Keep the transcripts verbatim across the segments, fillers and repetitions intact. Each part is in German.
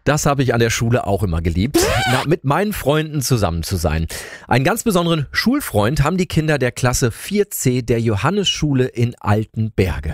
Das habe ich an der Schule auch immer geliebt, na, mit meinen Freunden zusammen zu sein. Einen ganz besonderen Schulfreund haben die Kinder der Klasse vier C der Johannesschule in Altenberge.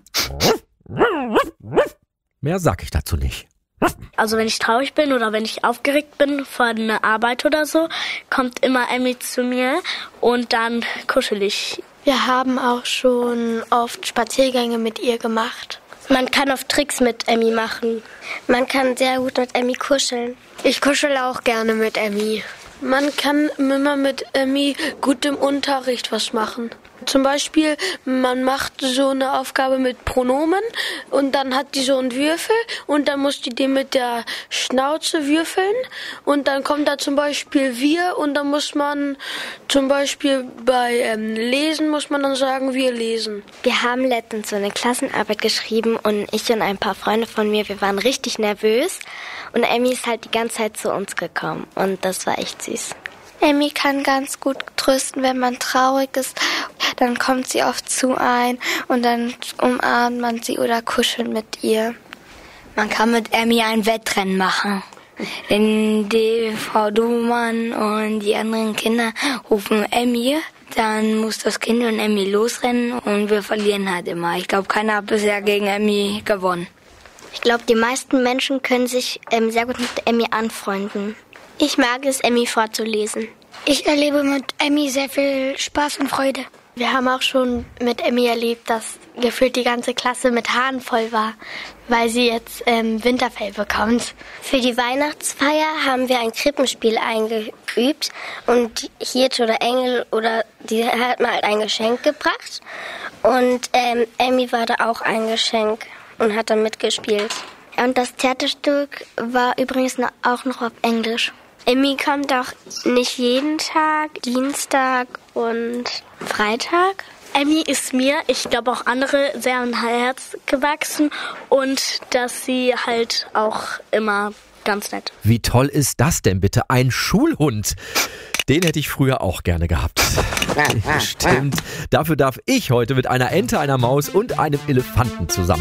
Mehr sag ich dazu nicht. Also wenn ich traurig bin oder wenn ich aufgeregt bin vor einer Arbeit oder so, kommt immer Emmy zu mir und dann kuschel ich. Wir haben auch schon oft Spaziergänge mit ihr gemacht. Man kann oft Tricks mit Emmy machen. Man kann sehr gut mit Emmy kuscheln. Ich kuschel auch gerne mit Emmy. Man kann immer mit Emmy gut im Unterricht was machen. Zum Beispiel, man macht so eine Aufgabe mit Pronomen und dann hat die so einen Würfel und dann muss die den mit der Schnauze würfeln und dann kommt da zum Beispiel wir und dann muss man zum Beispiel bei ähm, Lesen muss man dann sagen, wir lesen. Wir haben letztens so eine Klassenarbeit geschrieben und ich und ein paar Freunde von mir, wir waren richtig nervös und Emmy ist halt die ganze Zeit zu uns gekommen und das war echt süß. Emmy kann ganz gut trösten, wenn man traurig ist. Dann kommt sie oft zu ein und dann umarmt man sie oder kuschelt mit ihr. Man kann mit Emmy ein Wettrennen machen. Wenn die Frau Dumann und die anderen Kinder rufen Emmy, dann muss das Kind und Emmy losrennen und wir verlieren halt immer. Ich glaube, keiner hat bisher gegen Emmy gewonnen. Ich glaube, die meisten Menschen können sich ähm, sehr gut mit Emmy anfreunden. Ich mag es, Emmy vorzulesen. Ich erlebe mit Emmy sehr viel Spaß und Freude. Wir haben auch schon mit Emmy erlebt, dass gefühlt die ganze Klasse mit Haaren voll war, weil sie jetzt ähm, Winterfell bekommt. Für die Weihnachtsfeier haben wir ein Krippenspiel eingeübt und Hirte oder Engel oder die hat mal halt ein Geschenk gebracht und ähm, Emmy war da auch ein Geschenk und hat dann mitgespielt. Und das Theaterstück war übrigens auch noch auf Englisch. Emmy kommt auch nicht jeden Tag, Dienstag und Freitag. Emmy ist mir, ich glaube auch andere, sehr am Herz gewachsen und dass sie halt auch immer ganz nett. Wie toll ist das denn bitte? Ein Schulhund. Den hätte ich früher auch gerne gehabt. Stimmt. Dafür darf ich heute mit einer Ente, einer Maus und einem Elefanten zusammen